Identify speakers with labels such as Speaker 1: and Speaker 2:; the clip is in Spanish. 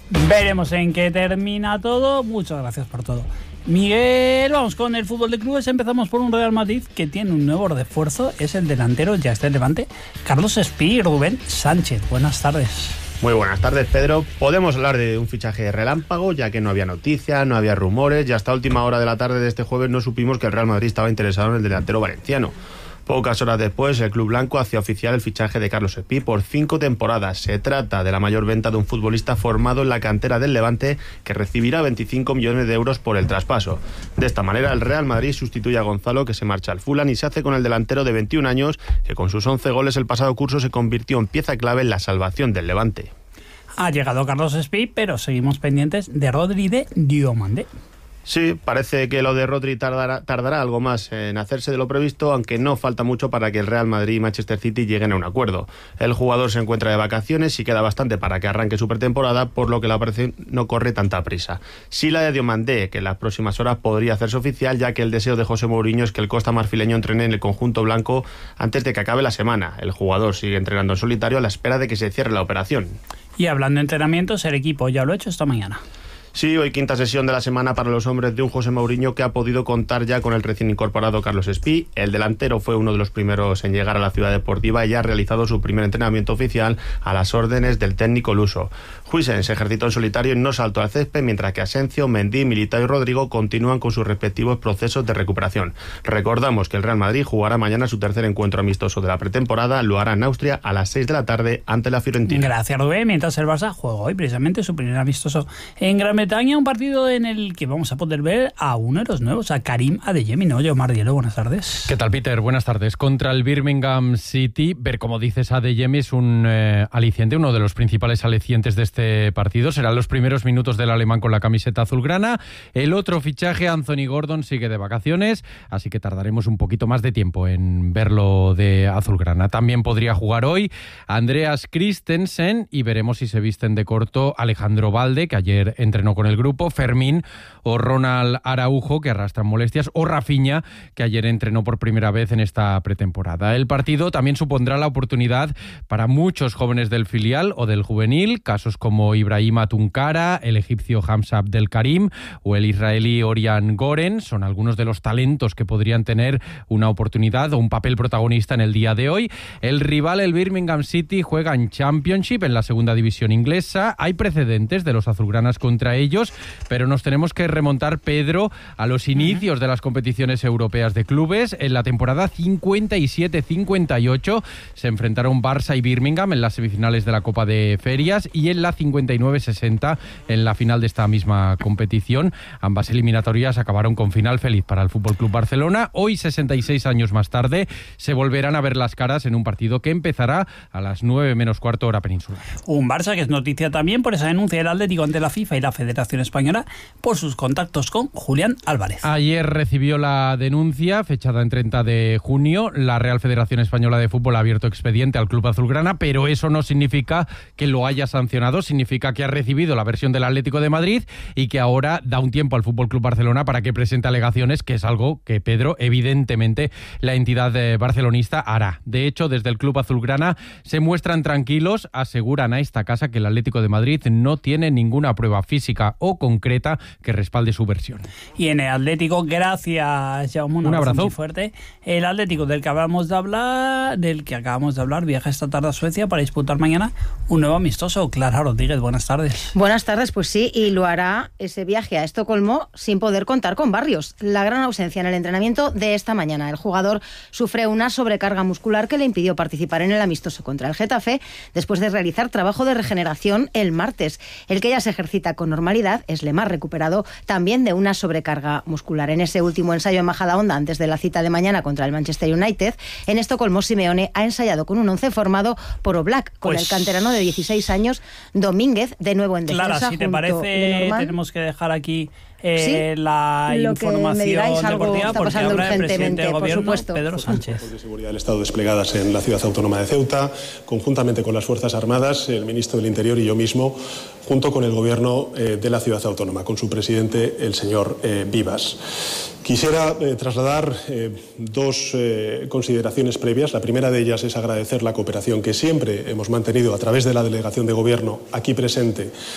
Speaker 1: Veremos en qué termina todo. Muchas gracias por todo. Miguel, vamos con el fútbol de clubes. Empezamos por un Real Madrid que tiene un nuevo refuerzo. Es el delantero, ya está en Levante, Carlos Espí y Rubén Sánchez. Buenas tardes.
Speaker 2: Muy buenas tardes, Pedro. Podemos hablar de un fichaje relámpago, ya que no había noticias, no había rumores, y hasta última hora de la tarde de este jueves no supimos que el Real Madrid estaba interesado en el delantero valenciano. Pocas horas después, el club blanco hacía oficial el fichaje de Carlos Espí por 5 temporadas. Se trata de la mayor venta de un futbolista formado en la cantera del Levante, que recibirá 25 millones de euros por el traspaso. De esta manera, el Real Madrid sustituye a Gonzalo, que se marcha al Fulham, y se hace con el delantero de 21 años, que con sus 11 goles el pasado curso se convirtió en pieza clave en la salvación del Levante.
Speaker 1: Ha llegado Carlos Espí, pero seguimos pendientes de Rodri de Diomandé.
Speaker 2: Sí, parece que lo de Rodri tardará algo más en hacerse de lo previsto, aunque no falta mucho para que el Real Madrid y Manchester City lleguen a un acuerdo. El jugador se encuentra de vacaciones y queda bastante para que arranque su pretemporada, por lo que la operación no corre tanta prisa. Sí la de Diomandé, que en las próximas horas podría hacerse oficial, ya que el deseo de José Mourinho es que el costa marfileño entrene en el conjunto blanco antes de que acabe la semana. El jugador sigue entrenando en solitario a la espera de que se cierre la operación.
Speaker 1: Y hablando de entrenamientos, el equipo ya lo ha hecho esta mañana.
Speaker 2: Sí, hoy quinta sesión de la semana para los hombres de un José Mourinho que ha podido contar ya con el recién incorporado Carlos Espí. El delantero fue uno de los primeros en llegar a la ciudad deportiva y ya ha realizado su primer entrenamiento oficial a las órdenes del técnico luso. Huijsen se ejercitó en solitario y no saltó al césped, mientras que Asencio, Mendy, Militao y Rodrigo continúan con sus respectivos procesos de recuperación. Recordamos que el Real Madrid jugará mañana su tercer encuentro amistoso de la pretemporada. Lo hará en Austria a las 6 de la tarde ante la Fiorentina.
Speaker 1: Gracias, Rubén. Mientras el Barça juega hoy precisamente su primer amistoso en Gran Bretaña, un partido en el que vamos a poder ver a uno de los nuevos, a Karim Adeyemi, ¿no? Omar Diallo, buenas tardes.
Speaker 3: ¿Qué tal, Peter? Buenas tardes. Contra el Birmingham City, ver, como dices, Adeyemi es un aliciente, uno de los principales alicientes de este partido. Serán los primeros minutos del alemán con la camiseta azulgrana. El otro fichaje, Anthony Gordon, sigue de vacaciones, así que tardaremos un poquito más de tiempo en verlo de azulgrana. También podría jugar hoy Andreas Christensen y veremos si se visten de corto Alejandro Balde, que ayer entrenó con el grupo, Fermín o Ronald Araujo, que arrastran molestias, o Rafinha, que ayer entrenó por primera vez en esta pretemporada. El partido también supondrá la oportunidad para muchos jóvenes del filial o del juvenil, casos como Ibrahima Tunkara, el egipcio Hamza Abdel Karim o el israelí Orian Goren. Son algunos de los talentos que podrían tener una oportunidad o un papel protagonista en el día de hoy. El rival, el Birmingham City, juega en Championship, en la segunda división inglesa. Hay precedentes de los azulgranas contra ellos, pero nos tenemos que remontar, Pedro, a los inicios de las competiciones europeas de clubes. En la temporada 57-58 se enfrentaron Barça y Birmingham en las semifinales de la Copa de Ferias, y en la 59-60 en la final de esta misma competición. Ambas eliminatorias acabaron con final feliz para el FC Barcelona. Hoy, 66 años más tarde, se volverán a ver las caras en un partido que empezará a las 9 menos cuarto hora peninsular.
Speaker 1: Un Barça que es noticia también por esa denuncia del Atlético ante la FIFA y la Federación Española por sus contactos con Julián Álvarez.
Speaker 3: Ayer recibió la denuncia, fechada en 30 de junio. La Real Federación Española de Fútbol ha abierto expediente al club azulgrana, pero eso no significa que lo haya sancionado. Significa que ha recibido la versión del Atlético de Madrid y que ahora da un tiempo al FC Barcelona para que presente alegaciones, que es algo que, Pedro, evidentemente la entidad barcelonista hará. De hecho, desde el club azulgrana se muestran tranquilos, aseguran a esta casa que el Atlético de Madrid no tiene ninguna prueba física o concreta que respalde su versión.
Speaker 1: Y en el Atlético, gracias, Jaume,
Speaker 3: un abrazo
Speaker 1: muy fuerte. El Atlético del que acabamos de hablar, viaja esta tarde a Suecia para disputar mañana un nuevo amistoso. Clara Rodríguez, buenas tardes.
Speaker 4: Buenas tardes, pues sí, y lo hará ese viaje a Estocolmo sin poder contar con Barrios. La gran ausencia en el entrenamiento de esta mañana. El jugador sufre una sobrecarga muscular que le impidió participar en el amistoso contra el Getafe después de realizar trabajo de regeneración el martes. El que ya se ejercita con normalidad es Lemar, recuperado también de una sobrecarga muscular. En ese último ensayo en Majadahonda, antes de la cita de mañana contra el Manchester United, en Estocolmo Simeone ha ensayado con un once formado por Oblak, con el canterano de 16 años Domínguez, de nuevo en defensa.
Speaker 1: Clara, si te parece, tenemos que dejar aquí la
Speaker 4: lo
Speaker 1: información deportiva, porque ahora el presidente del gobierno,
Speaker 4: por supuesto,
Speaker 1: Pedro Sánchez.
Speaker 5: Las fuerzas de seguridad del Estado desplegadas en la ciudad autónoma de Ceuta, conjuntamente con las Fuerzas Armadas, el ministro del Interior y yo mismo, junto con el gobierno de la ciudad autónoma, con su presidente, el señor Vivas. Quisiera trasladar dos consideraciones previas. La primera de ellas es agradecer la cooperación que siempre hemos mantenido a través de la delegación de gobierno aquí presente